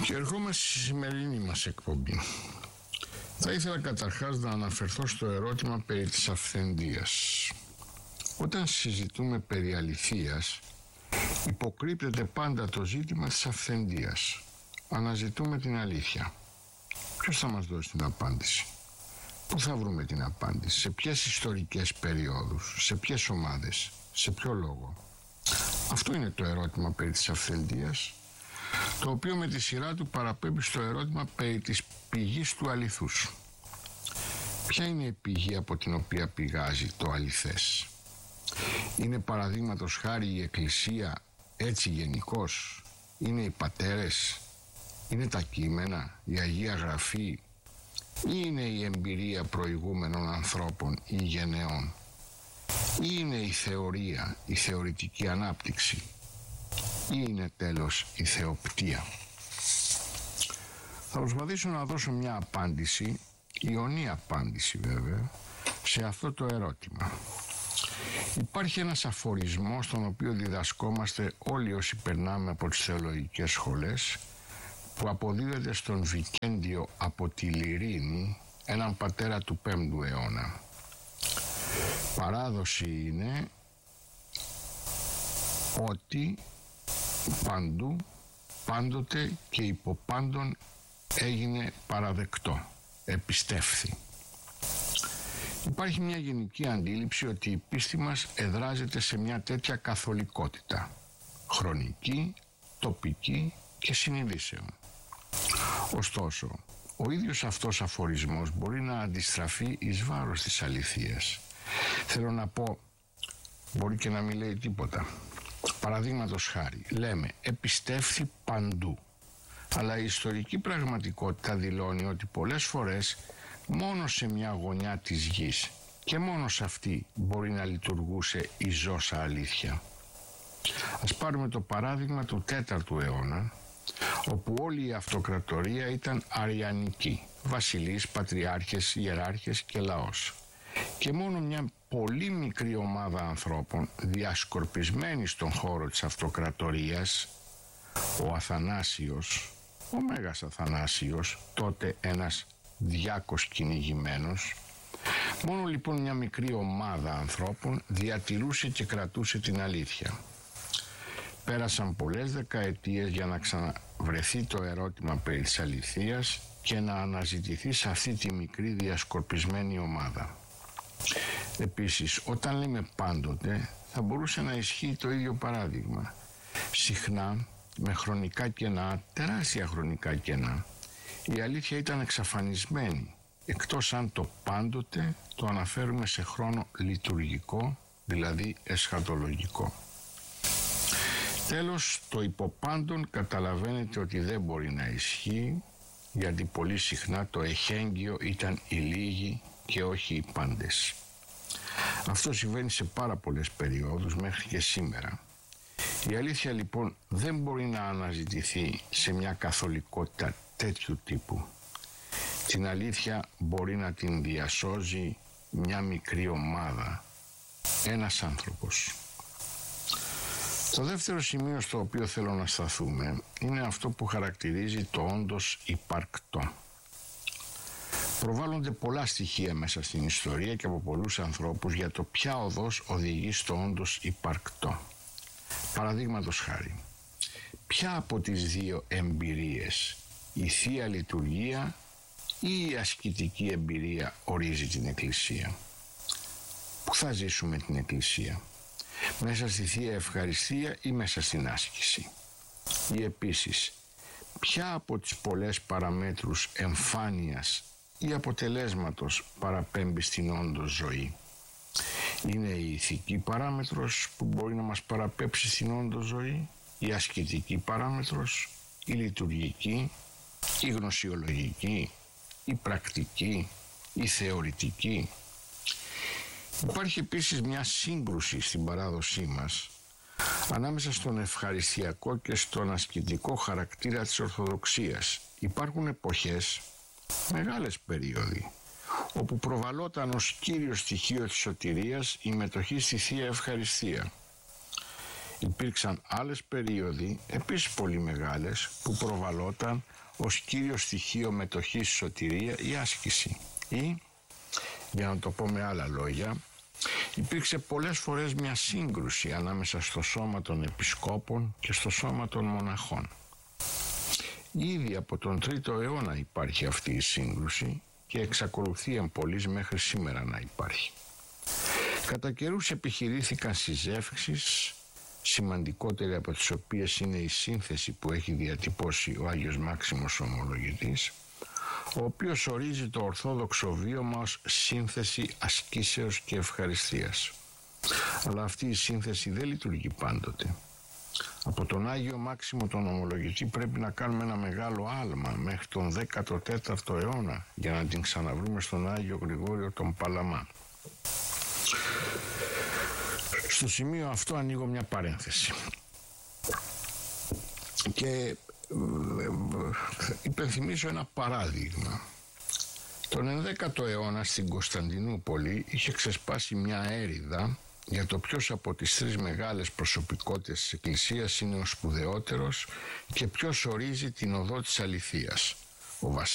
Και ερχόμαστε στη σημερινή μας εκπομπή. Θα ήθελα καταρχάς να αναφερθώ στο ερώτημα περί της αυθεντίας. Όταν συζητούμε περί αληθείας, υποκρύπτεται πάντα το ζήτημα της αυθεντίας. Αναζητούμε την αλήθεια. Ποιος θα μας δώσει την απάντηση? Πού θα βρούμε την απάντηση? Σε ποιες ιστορικές περιόδους? Σε ποιες ομάδες? Σε ποιο λόγο? Αυτό είναι το ερώτημα περί της αυθεντίας, το οποίο με τη σειρά του παραπέμπει στο ερώτημα περί της πηγής του αληθούς. Ποια είναι η πηγή από την οποία πηγάζει το αληθές? Είναι παραδείγματος χάρη η Εκκλησία έτσι γενικώς? Είναι οι πατέρες? Είναι τα κείμενα, η Αγία Γραφή? Ή είναι η εμπειρία προηγούμενων ανθρώπων ή γενεών? Ή είναι η θεωρία, η θεωρητική ανάπτυξη? Ή είναι τέλος η θεοπτία? Θα προσπαθήσω να δώσω μια απάντηση, ιονή απάντηση βέβαια, σε αυτό το ερώτημα. Υπάρχει ένας αφορισμός τον οποίο διδασκόμαστε όλοι όσοι περνάμε από τις θεολογικές σχολές, που αποδίδεται στον Βικέντιο από τη Λυρίνη, έναν πατέρα του 5ου αιώνα. Παράδοση είναι ότι παντού, πάντοτε και υπό πάντων έγινε παραδεκτό, επιστεύθη. Υπάρχει μια γενική αντίληψη ότι η πίστη μας εδράζεται σε μια τέτοια καθολικότητα, χρονική, τοπική και συνειδήσεων. Ωστόσο, ο ίδιος αυτός αφορισμός μπορεί να αντιστραφεί εις βάρος της αληθείας. Θέλω να πω, μπορεί και να μην λέει τίποτα. Παραδείγματος χάρη, λέμε επιστεύθη παντού. Αλλά η ιστορική πραγματικότητα δηλώνει ότι πολλές φορές μόνο σε μια γωνιά της γης και μόνο σε αυτή μπορεί να λειτουργούσε η ζώσα αλήθεια. Ας πάρουμε το παράδειγμα του 4ου αιώνα, όπου όλη η αυτοκρατορία ήταν αριανική, βασιλείς, πατριάρχες, ιεράρχες και λαός. Και μόνο μια πολύ μικρή ομάδα ανθρώπων διασκορπισμένη στον χώρο της αυτοκρατορίας, ο Αθανάσιος, ο Μέγας Αθανάσιος, τότε ένας διάκος κυνηγημένος, μόνο λοιπόν μια μικρή ομάδα ανθρώπων διατηρούσε και κρατούσε την αλήθεια. Πέρασαν πολλές δεκαετίες για να ξαναβρεθεί το ερώτημα περί της αληθείας και να αναζητηθεί σε αυτή τη μικρή διασκορπισμένη ομάδα. Επίσης, όταν λέμε πάντοτε, θα μπορούσε να ισχύει το ίδιο παράδειγμα. Συχνά, με χρονικά κενά, τεράστια χρονικά κενά, η αλήθεια ήταν εξαφανισμένη, εκτός αν το πάντοτε το αναφέρουμε σε χρόνο λειτουργικό, δηλαδή εσχατολογικό. Τέλος, το υποπάντων καταλαβαίνετε ότι δεν μπορεί να ισχύει, γιατί πολύ συχνά το εχέγγυο ήταν οι λίγοι και όχι οι πάντες. Αυτό συμβαίνει σε πάρα πολλές περιόδους μέχρι και σήμερα. Η αλήθεια λοιπόν δεν μπορεί να αναζητηθεί σε μια καθολικότητα τέτοιου τύπου. Την αλήθεια μπορεί να την διασώζει μια μικρή ομάδα, ένας άνθρωπος. Το δεύτερο σημείο στο οποίο θέλω να σταθούμε είναι αυτό που χαρακτηρίζει το όντως υπαρκτό. Προβάλλονται πολλά στοιχεία μέσα στην ιστορία και από πολλούς ανθρώπους για το ποια οδός οδηγεί στο όντως υπαρκτό. Παραδείγματος χάρη, ποια από τις δύο εμπειρίες, η Θεία Λειτουργία ή η ασκητική εμπειρία, ορίζει την Εκκλησία? Πού θα ζήσουμε την Εκκλησία? Μέσα στη Θεία Ευχαριστία ή μέσα στην άσκηση? Ή επίσης, ποια από τις πολλές παραμέτρους εμφάνειας ή αποτελέσματος παραπέμπει στην όντως ζωή? Είναι η ηθική παράμετρος που μπορεί να μας παραπέψει στην όντως ζωή, η ασκητική παράμετρος, η λειτουργική, η γνωσιολογική, η πρακτική, η θεωρητική? Υπάρχει επίσης μια σύγκρουση στην παράδοσή μας ανάμεσα στον ευχαριστιακό και στον ασκητικό χαρακτήρα της Ορθοδοξίας. Υπάρχουν εποχές, μεγάλες περίοδοι, όπου προβαλόταν ως κύριο στοιχείο της σωτηρίας η μετοχή στη Θεία Ευχαριστία. Υπήρξαν άλλες περίοδοι, επίσης πολύ μεγάλες, που προβαλόταν ως κύριο στοιχείο μετοχής στη σωτηρία η άσκηση. Ή, για να το πω με άλλα λόγια, υπήρξε πολλές φορές μια σύγκρουση ανάμεσα στο σώμα των επισκόπων και στο σώμα των μοναχών. Ήδη από τον 3ο αιώνα υπάρχει αυτή η σύγκρουση και εξακολουθεί εμπολής μέχρι σήμερα να υπάρχει. Κατά καιρούς επιχειρήθηκαν συζεύξεις, σημαντικότερη από τις οποίες είναι η σύνθεση που έχει διατυπώσει ο Άγιος Μάξιμος Ομολογητής, ο οποίος ορίζει το ορθόδοξο βίωμα ως σύνθεση ασκήσεως και ευχαριστίας. Αλλά αυτή η σύνθεση δεν λειτουργεί πάντοτε. Από τον Άγιο Μάξιμο τον Ομολογητή πρέπει να κάνουμε ένα μεγάλο άλμα μέχρι τον 14ο αιώνα για να την ξαναβρούμε στον Άγιο Γρηγόριο τον Παλαμά. Στο σημείο αυτό ανοίγω μια παρένθεση και υπενθυμίζω ένα παράδειγμα. Τον 11ο αιώνα στην Κωνσταντινούπολη είχε ξεσπάσει μια έρηδα για το ποιος από τις τρεις μεγάλες προσωπικότητες της Εκκλησίας είναι ο σπουδαιότερος και ποιος ορίζει την οδό της αληθείας, ο